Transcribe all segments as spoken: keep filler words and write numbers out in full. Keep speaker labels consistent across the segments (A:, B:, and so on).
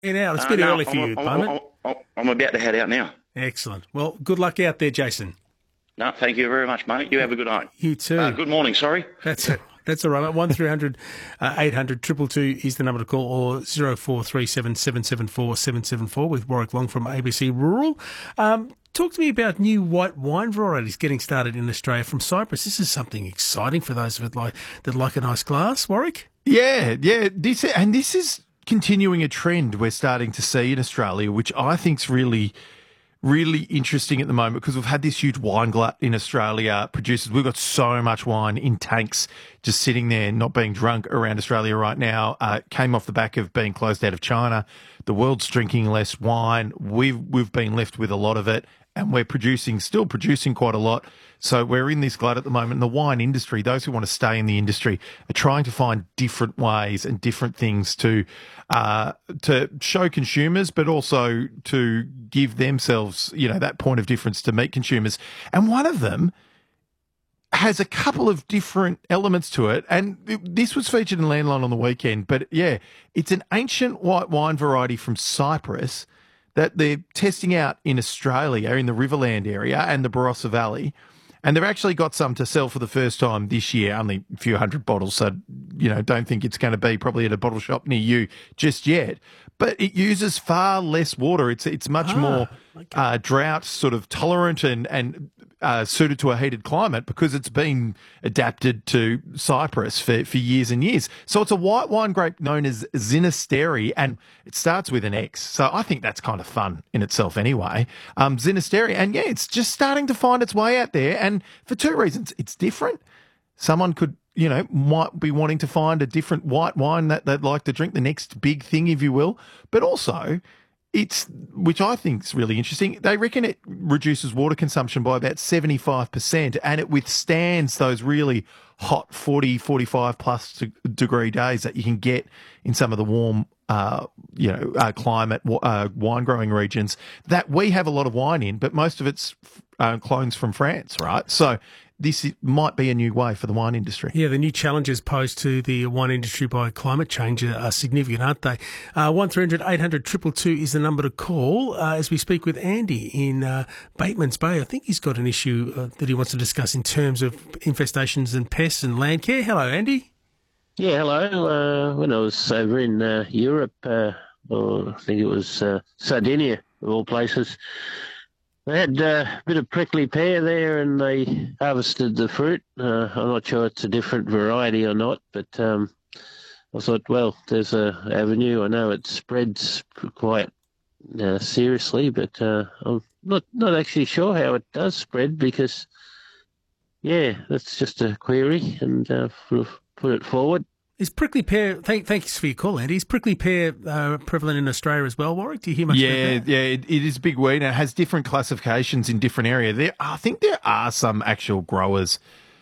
A: In out. It's a
B: Uh,
A: bit
B: no,
A: early for
B: I'm,
A: you at the
B: I'm,
A: moment.
B: I'm, I'm about to head out now.
A: Excellent. Well, good luck out there, Jason.
B: No, thank you very much, mate. You have a good night.
A: You too.
B: Uh, good morning, sorry.
A: That's that's all right. One three hundred eight hundred two two two is the number to call, or zero four three seven seven seven four seven seven four with Warwick Long from A B C Rural. Um, talk to me about new white wine varieties getting started in Australia from Cyprus. This is something exciting for those that like that like a nice glass, Warwick.
C: Yeah, yeah. This and this is continuing a trend we're starting to see in Australia, which I think's really. Really interesting at the moment because we've had this huge wine glut in Australia. Producers, we've got so much wine in tanks just sitting there, not being drunk around Australia right now. Uh, came off the back of being closed out of China. The world's drinking less wine. We've we've been left with a lot of it, and we're producing, still producing quite a lot. So we're in this glut at the moment. And the wine industry, those who want to stay in the industry, are trying to find different ways and different things to uh, to show consumers, but also to give themselves, you know, that point of difference to meet consumers. And one of them has a couple of different elements to it. And it, this was featured in Landline on the weekend. But yeah, it's an ancient white wine variety from Cyprus that they're testing out in Australia, in the Riverland area and the Barossa Valley. And they've actually got some to sell for the first time this year, only a few hundred bottles. So, you know, don't think it's going to be probably at a bottle shop near you just yet. But it uses far less water. It's it's much
A: Ah,
C: more
A: okay.
C: uh, drought sort of tolerant and, and uh, suited to a heated climate because it's been adapted to Cyprus for, for years and years. So it's a white wine grape known as Zinasteri, and it starts with an X. So I think that's kind of fun in itself anyway. Um, Zinasteri, and yeah, it's just starting to find its way out there. And for two reasons. It's different. Someone could, you know, might be wanting to find a different white wine that they'd like to drink, the next big thing, if you will. But also, it's, which I think is really interesting, they reckon it reduces water consumption by about seventy-five percent, and it withstands those really hot forty, forty-five plus de- degree days that you can get in some of the warm, uh, you know, uh, climate uh, wine growing regions that we have a lot of wine in, but most of it's uh, clones from France, right? So this is, might be a new way for the wine industry.
A: Yeah, the new challenges posed to the wine industry by climate change are, are significant, aren't they? Uh, one three hundred eight hundred two two two is the number to call uh, as we speak with Andy in uh, Bateman's Bay. I think he's got an issue uh, that he wants to discuss in terms of infestations and pests and land care. Hello, Andy.
D: Yeah, hello. Uh, when I was over in uh, Europe, uh, or I think it was uh, Sardinia, of all places, they had uh, a bit of prickly pear there, and they harvested the fruit. Uh, I'm not sure it's a different variety or not, but um, I thought, well, there's a avenue. I know it spreads quite uh, seriously, but uh, I'm not not actually sure how it does spread because, yeah, that's just a query, and uh, put it forward.
A: Is prickly pear, thank, thanks for your call, Andy, is prickly pear uh, prevalent in Australia as well, Warwick? Do you hear much
C: yeah,
A: about that?
C: Yeah, it, it is a big weed, and it has different classifications in different areas. There, I think there are some actual growers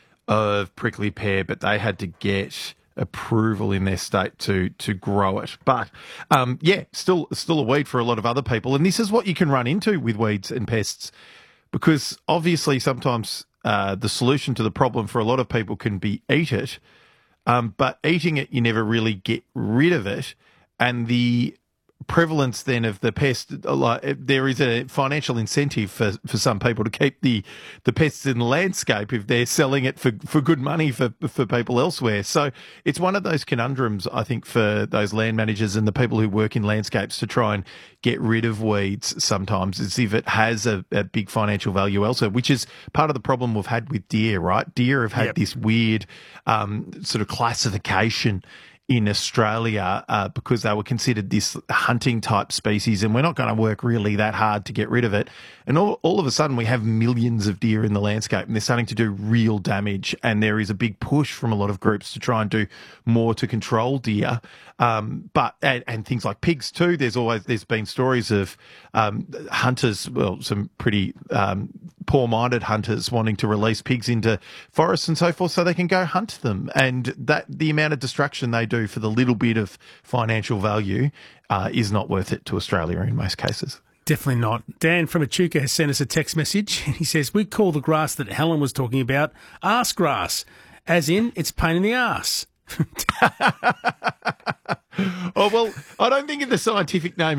C: of prickly pear, but they had to get approval in their state to to grow it. But um, yeah, still still a weed for a lot of other people. And this is what you can run into with weeds and pests, because obviously sometimes uh, the solution to the problem for a lot of people can be eat it. Um, but eating it, you never really get rid of it. And the prevalence then of the pest, like, there is a financial incentive for, for some people to keep the, the pests in the landscape if they're selling it for, for good money for, for people elsewhere. So it's one of those conundrums, I think, for those land managers and the people who work in landscapes to try and get rid of weeds sometimes, as if it has a, a big financial value elsewhere, which is part of the problem we've had with deer, right? Deer have had
A: Yep.
C: this weird um, sort of classification in Australia uh, because they were considered this hunting type species, and we're not going to work really that hard to get rid of it. And all, all of a sudden we have millions of deer in the landscape, and they're starting to do real damage, and there is a big push from a lot of groups to try and do more to control deer. Um, but and, and things like pigs too. There's always there's been stories of um, hunters, well, some pretty um, poor-minded hunters wanting to release pigs into forests and so forth so they can go hunt them, and that the amount of destruction they do for the little bit of financial value uh, is not worth it to Australia in most cases.
A: Definitely not. Dan from Echuca has sent us a text message. He says, we call the grass that Helen was talking about arse grass, as in it's pain in the arse.
C: Oh, well, I don't think the scientific name